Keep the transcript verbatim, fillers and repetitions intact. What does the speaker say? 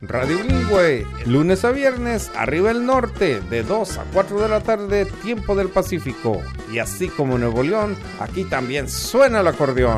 Radio Bilingüe, lunes a viernes, arriba el norte, de dos a cuatro de la tarde, tiempo del Pacífico. Y así como Nuevo León, aquí también suena el acordeón.